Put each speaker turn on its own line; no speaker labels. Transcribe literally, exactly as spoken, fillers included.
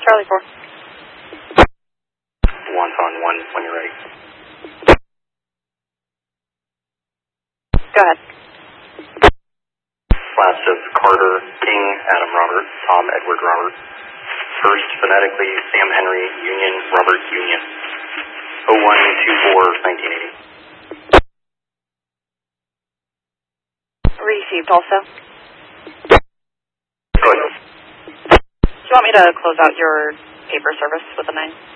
Charlie four.
One's on one when you're ready.
Go ahead.
Last of Carter, King, Adam Robert, Tom Edward Robert. First phonetically, Sam Henry, Union, Robert Union. oh one two four nineteen eighty.
Received also.
Go ahead.
Do you want me to close out your paper service with a nine?